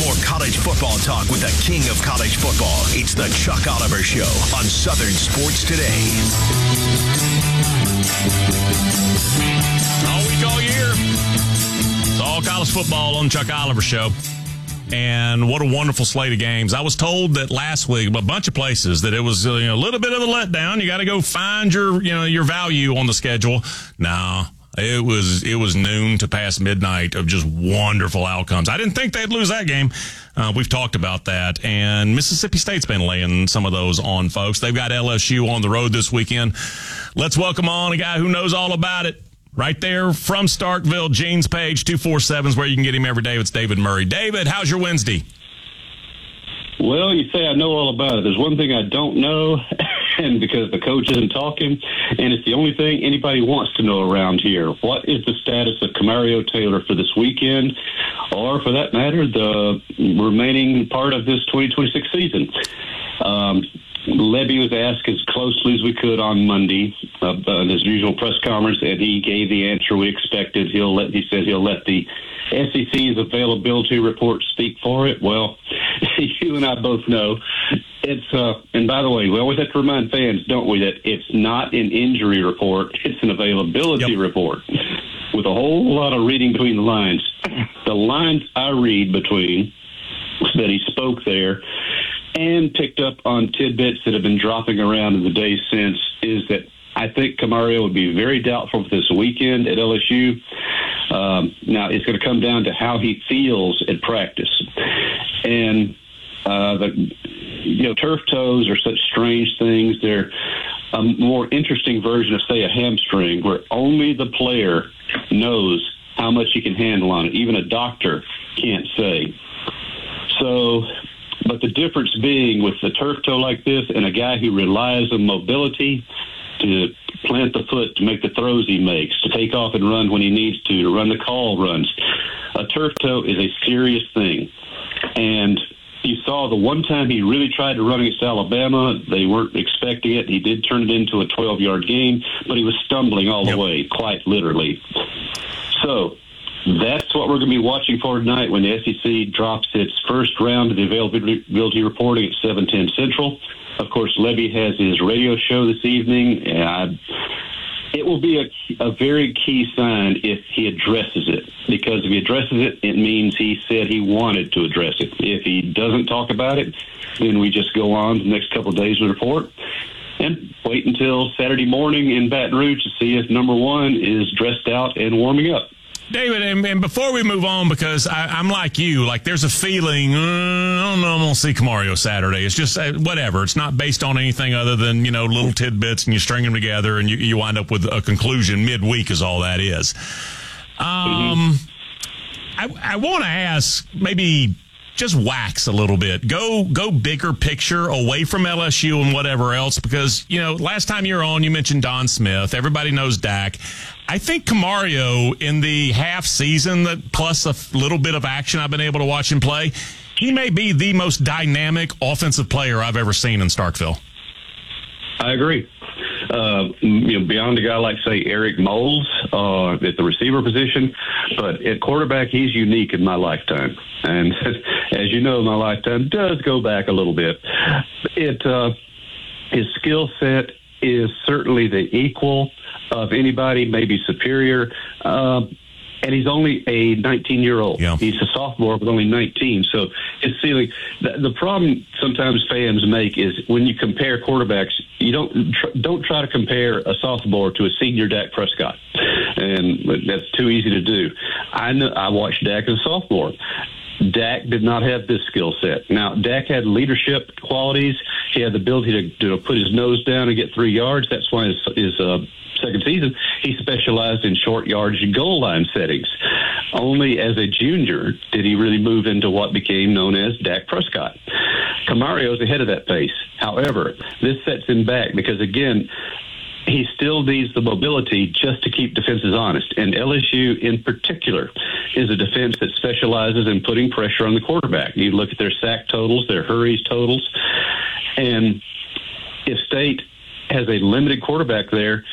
More college football talk with the king of college football. It's the Chuck Oliver Show on Southern Sports Today. All week, all year, it's all college football on the Chuck Oliver Show. And what a wonderful slate of games. I was told that last week, a bunch of places, that it was a little bit of a letdown. You got to go find your value on the schedule. No. It was noon to past midnight of just wonderful outcomes. I didn't think they'd lose that game. We've talked about that. And Mississippi State's been laying some of those on, folks. They've got LSU on the road this weekend. Let's welcome on a guy who knows all about it. Right there from Starkville, Gene's Page, 247 is where you can get him every day. It's David Murray. David, how's your Wednesday? Well, you say I know all about it. There's one thing I don't know, and because the coach isn't talking, and it's the only thing anybody wants to know around here. What is the status of Camario Taylor for this weekend, or for that matter, the remaining part of this 2026 season? Lebby was asked as closely as we could on Monday in his usual press conference, and he gave the answer we expected. He said he'll let the SEC's availability report speak for it. Well, you and I both know it's, and by the way, we always have to remind fans, don't we, that it's not an injury report, it's an availability report with a whole lot of reading between the lines. The lines I read between that he spoke there and picked up on tidbits that have been dropping around in the days since is that I think Camario would be very doubtful for this weekend at LSU. Now, it's going to come down to how he feels at practice. And turf toes are such strange things. They're a more interesting version of, say, a hamstring, where only the player knows how much he can handle on it. Even a doctor can't say. So, but the difference being with the turf toe like this and a guy who relies on mobility to plant the foot, to make the throws he makes, to take off and run when he needs to run the call runs. A turf toe is a serious thing. And you saw the one time he really tried to run against Alabama, they weren't expecting it. He did turn it into a 12-yard game, but he was stumbling all the way, quite literally. So that's what we're going to be watching for tonight when the SEC drops its first round of the availability reporting at 7:10 Central. Of course, Lebby has his radio show this evening. It will be a very key sign if he addresses it, because if he addresses it, it means he said he wanted to address it. If he doesn't talk about it, then we just go on the next couple of days with the report and wait until Saturday morning in Baton Rouge to see if number one is dressed out and warming up. David, and before we move on, because I'm like you, like there's a feeling, I don't know, I'm going to see Camario Saturday. It's just whatever. It's not based on anything other than, little tidbits, and you string them together and you wind up with a conclusion midweek is all that is. I want to ask, maybe just wax a little bit. Go bigger picture away from LSU and whatever else, because, last time you were on, you mentioned Don Smith. Everybody knows Dak. I think Camario, in the half season, that plus a little bit of action I've been able to watch him play, he may be the most dynamic offensive player I've ever seen in Starkville. I agree. Beyond a guy like, say, Eric Moles at the receiver position, but at quarterback, he's unique in my lifetime. And as you know, my lifetime does go back a little bit. His skill set is certainly the equal of anybody, maybe superior. And he's only a 19-year-old. Yeah. He's a sophomore with only 19. So his ceiling. The problem sometimes fans make is when you compare quarterbacks, you don't try to compare a sophomore to a senior Dak Prescott, and that's too easy to do. I watched Dak as a sophomore. Dak did not have this skill set. Now, Dak had leadership qualities. He had the ability to put his nose down and get 3 yards. That's why his second season, he specialized in short yardage and goal line settings. Only as a junior did he really move into what became known as Dak Prescott. Camario's ahead of that pace. However, this sets him back because, again, he still needs the mobility just to keep defenses honest. And LSU in particular is a defense that specializes in putting pressure on the quarterback. You look at their sack totals, their hurries totals, and if State has a limited quarterback there,